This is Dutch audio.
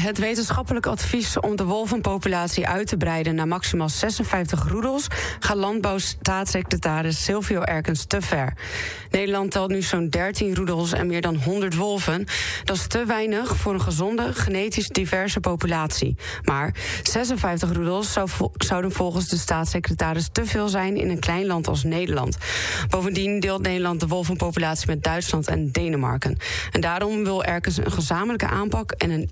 Het wetenschappelijk advies om de wolvenpopulatie uit te breiden naar maximaal 56 roedels gaat landbouwstaatssecretaris Silvio Erkens te ver. Nederland telt nu zo'n 13 roedels en meer dan 100 wolven. Dat is te weinig voor een gezonde, genetisch diverse populatie. Maar 56 roedels zouden volgens de staatssecretaris te veel zijn in een klein land als Nederland. Bovendien deelt Nederland de wolvenpopulatie met Duitsland en Denemarken. En daarom wil Erkens een gezamenlijke aanpak en een